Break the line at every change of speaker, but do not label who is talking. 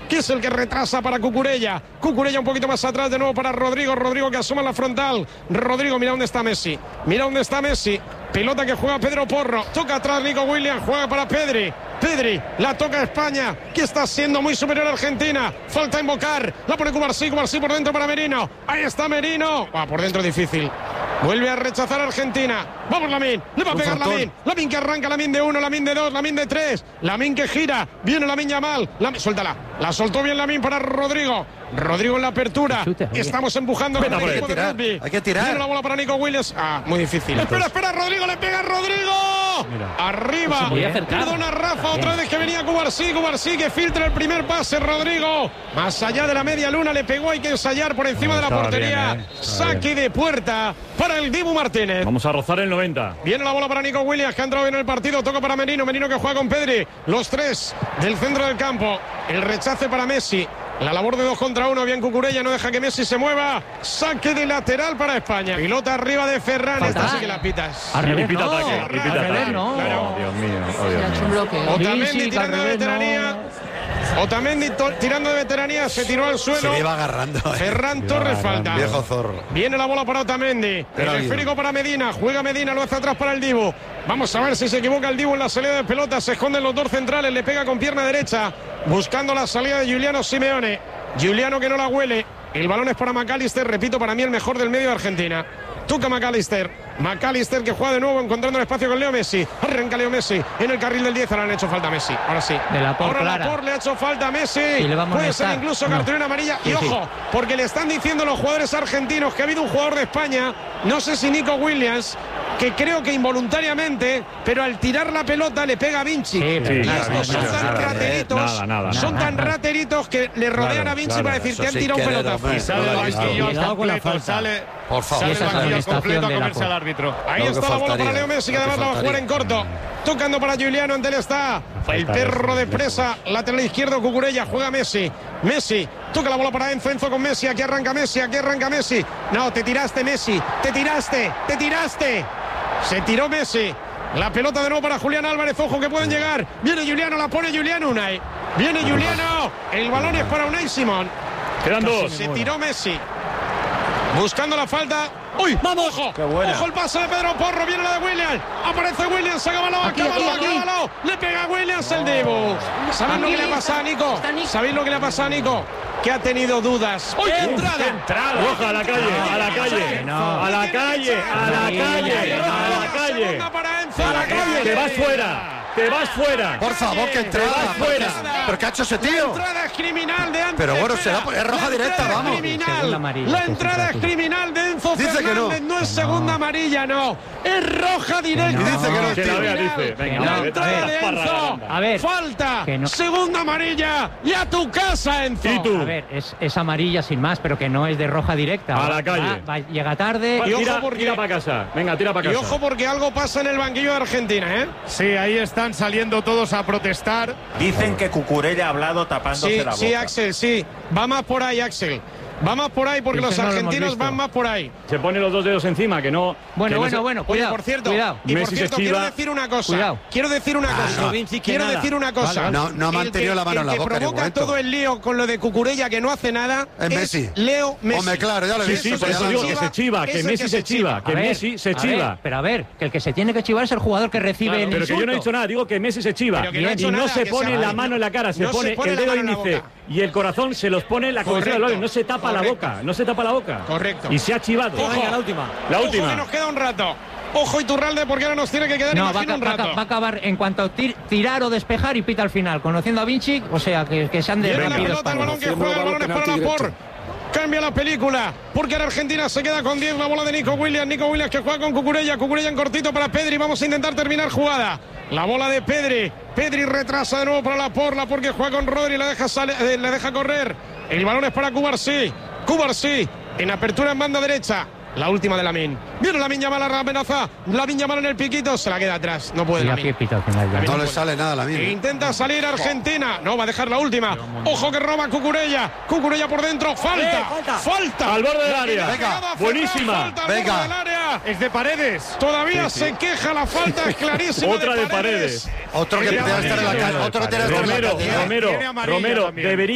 que es el que retrasa para Cucurella. Cucurella un poquito más atrás de nuevo para Rodrigo. Rodrigo que asoma la frontal. Rodrigo, mira dónde está Messi. Mira dónde está Messi. Pelota que juega Pedro Porro. Toca atrás Nico Williams. Juega para Pedri. Pedri, la toca España, que está siendo muy superior a Argentina. Falta invocar, la pone Cubarsí por dentro para Merino. Ahí está Merino. Por dentro difícil. Vuelve a rechazar Argentina. Vamos Lamine, le va a pegar Lamine. Lamine que arranca, Lamine de 1, Lamine de 2, Lamine de 3. Lamine que gira, viene Lamine Yamal. Suéltala, la soltó bien Lamine para Rodrigo. Rodrigo en la apertura. Estamos empujando con el equipo de rugby.
Hay que tirar.
Viene la bola para Nico Williams. Muy difícil. Espera, Rodrigo, le pega Rodrigo. Mira. Arriba. Perdona Rafa, otra vez que venía Cubarsí que filtra el primer pase, Rodrigo. Más allá de la media luna le pegó, hay que ensayar por encima de la portería. Bien, saque de puerta para el Dibu Martínez.
Vamos a rozar el 90.
Viene la bola para Nico Williams, que ha entrado bien en el partido. Toca para Merino que juega con Pedri. Los tres del centro del campo. El rechace para Messi. La labor de 2 contra 1, bien Cucurella, no deja que Messi se mueva. Saque de lateral para España. Pilota arriba de Ferran, esta sí que la pitas.
Repita ataque.
No.
Dios mío.
Otamendi tirando de veteranía. Otamendi tirando de veteranía, se tiró al suelo.
Se iba agarrando.
Ferran Torres falta.
Viejo zorro.
Viene la bola para Otamendi. El esférico para Medina. Juega Medina, lo hace atrás para el Dibu. Vamos a ver si se equivoca el Dibu en la salida de pelota. Se esconden los dos centrales, le pega con pierna derecha. Buscando la salida de Giuliano Simeone. Giuliano que no la huele. El balón es para McAllister. Repito, para mí el mejor del medio de Argentina. Toca McAllister que juega de nuevo encontrando el espacio con Leo Messi. Arranca Leo Messi en el carril del 10. Ahora le han hecho falta a Messi. Ahora sí. Ahora Laporte le ha hecho falta a Messi. Puede ser incluso cartulina amarilla. Y ojo, porque le están diciendo los jugadores argentinos que ha habido un jugador de España, no sé si Nico Williams, que creo que involuntariamente, pero al tirar la pelota le pega a Vinci. Y estos son tan rateritos. Son tan rateritos que le rodean a Vinci para decir que han tirado un pelotazo.
Y sale del banquillo completo, sale.
Por favor,
sale del banquillo completo a comerse al árbitro.
Ahí está la bola para Leo Messi, que además la va a jugar en corto. Tocando para Giuliano, ante él está el perro de presa, lateral izquierdo Cucurella, juega Messi. Messi, toca la bola para Enzo con Messi, aquí arranca Messi. No, te tiraste Messi, te tiraste. Se tiró Messi. La pelota de nuevo para Julián Álvarez, ojo que pueden llegar. Viene Giuliano, la pone Giuliano, Unai. Viene Giuliano, el balón es para Unai Simón.
Quedan dos.
Se tiró Messi. Buscando la falta. ¡Uy! ¡Vamos! ¡Ojo! ¡Ojo el pase de Pedro Porro! Viene la de Williams. Aparece Williams. Se acaba Cábalo. Le pega a Williams el Dibu. ¿Sabéis lo que le ha pasado a Nico? ¿Sabéis lo que le ha pasado a Nico? Que ha tenido dudas. ¡Uy, qué entrada!
Roja, a la calle. Te vas fuera.
Por favor, que entrada. ¿Pero qué ha hecho ese tío?
La entrada es criminal de Anzo.
Pero bueno, es roja directa, vamos.
La entrada es criminal de Enzo Fernández. No es segunda amarilla, no. Es roja directa.
Y dice que no,
tío.
La entrada de Enzo.
A ver.
Falta. Segunda amarilla. Y a tu casa, Enzo.
¿Y tú?
A ver, es amarilla sin más, pero que no es de roja directa.
A la calle.
Llega tarde.
Y ojo porque tira para casa. Venga, tira para casa.
Y ojo porque algo pasa en el banquillo de Argentina, ¿eh?
Sí, ahí están saliendo todos a protestar.
Dicen que Cucurella ha hablado tapándose la boca.
Sí, Axel, sí. Va más por ahí, Axel. Va más por ahí porque los argentinos van más por ahí.
Se pone los dos dedos encima, que no.
Bueno,
cuidado. Oye, por cierto, quiero decir una cosa. Quiero decir una cosa.
No ha mantenido la mano en la boca.
El que provoca todo el lío con lo de Cucurella, que no hace nada, es
Messi.
Leo Messi.
Hombre, claro, ya lo he visto.
Sí, por eso digo que se chiva, que Messi se chiva. Que Messi se chiva.
Pero a ver, que el que se tiene que chivar es el jugador que recibe el
insulto. Pero que yo no he dicho nada, digo que Messi se chiva. Y no se pone la mano en la cara, se pone el dedo índice y el corazón se los pone en la cabeza del labio. No se tapa la boca. Tapa la boca.
Correcto.
Y se ha chivado.
Ojo,
venga, la última.
Ojo que nos queda un rato. Ojo Iturralde, porque ahora nos tiene que quedar un rato.
Va a acabar en cuanto a tirar o despejar y pita al final. Conociendo a Vinci, o sea, que se han derretido.
El balón que juega, el balón es para Laporte. Cambia la película, porque ahora Argentina se queda con 10. La bola de Nico Williams que juega con Cucurella en cortito para Pedri. Vamos a intentar terminar jugada. La bola de Pedri retrasa de nuevo para Laporte que juega con Rodri, le deja correr. El balón es para Cubarsí, en apertura en banda derecha. La última de Lamine. Viene Lamine Yamal a la amenaza. Lamine Yamal en el piquito. Se la queda atrás. No puede Lamine.
No le sale nada a Lamine.
Intenta salir Argentina. No, va a dejar la última. Ojo que roba Cucurella. Cucurella por dentro. Falta.
Al borde del área.
Venga.
Buenísima.
Venga.
Es de Paredes.
Todavía se queja. La falta es clarísima.
Otra de Paredes.
Otro que tiene que estar en la calle.
Romero, debería